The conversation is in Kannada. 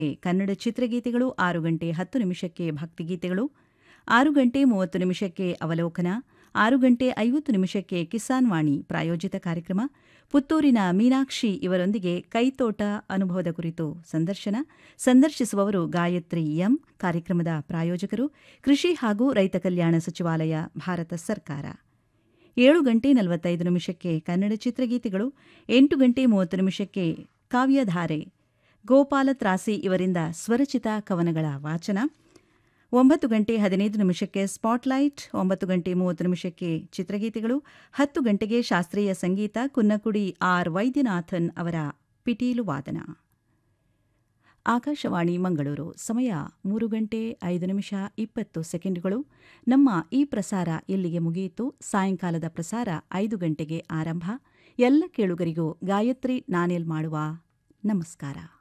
ಕನ್ನಡ ಚಿತ್ರಗೀತೆಗಳು, 6 ಗಂಟೆ 10 ನಿಮಿಷಕ್ಕೆ ಭಕ್ತಿಗೀತೆಗಳು, 6 ಗಂಟೆ 30 ನಿಮಿಷಕ್ಕೆ ಅವಲೋಕನ, 6 ಗಂಟೆ 50 ನಿಮಿಷಕ್ಕೆ ಕಿಸಾನ್ ವಾಣಿ ಪ್ರಾಯೋಜಿತ ಕಾರ್ಯಕ್ರಮ, ಪುತ್ತೂರಿನ ಮೀನಾಕ್ಷಿ ಇವರೊಂದಿಗೆ ಕೈತೋಟ ಅನುಭವದ ಕುರಿತು ಸಂದರ್ಶನ, ಸಂದರ್ಶಿಸುವವರು ಗಾಯತ್ರಿ ಎಂ. ಕಾರ್ಯಕ್ರಮದ ಪ್ರಾಯೋಜಕರು ಕೃಷಿ ಹಾಗೂ ರೈತ ಕಲ್ಯಾಣ ಸಚಿವಾಲಯ, ಭಾರತ ಸರ್ಕಾರ. 7 ಗಂಟೆ 45 ನಿಮಿಷಕ್ಕೆ ಕನ್ನಡ ಚಿತ್ರಗೀತೆಗಳು, 8 ಗಂಟೆ 30 ನಿಮಿಷಕ್ಕೆ ಕಾವ್ಯಧಾರೆ, ಗೋಪಾಲ ತ್ರಾಸಿ ಇವರಿಂದ ಸ್ವರಚಿತ ಕವನಗಳ ವಾಚನ, 9 ಗಂಟೆ 15 ನಿಮಿಷಕ್ಕೆ ಸ್ಪಾಟ್ಲೈಟ್, 9 ಗಂಟೆ 30 ನಿಮಿಷಕ್ಕೆ ಚಿತ್ರಗೀತೆಗಳು, 10 ಗಂಟೆಗೆ ಶಾಸ್ತ್ರೀಯ ಸಂಗೀತ, ಕುನ್ನಕುಡಿ ಆರ್ ವೈದ್ಯನಾಥನ್ ಅವರ ಪಿಟೀಲು ವಾದನ. ಆಕಾಶವಾಣಿ ಮಂಗಳೂರು. ಸಮಯ 3 ಗಂಟೆ 5 ನಿಮಿಷ 20 ಸೆಕೆಂಡುಗಳು. ನಮ್ಮ ಈ ಪ್ರಸಾರ ಇಲ್ಲಿಗೆ ಮುಗಿಯಿತು. ಸಾಯಂಕಾಲದ ಪ್ರಸಾರ 5 ಗಂಟೆಗೆ ಆರಂಭ. ಎಲ್ಲ ಕೇಳುಗರಿಗೂ ಗಾಯತ್ರಿ ನಾನೆಲ್ ಮಾಡುವ ನಮಸ್ಕಾರ.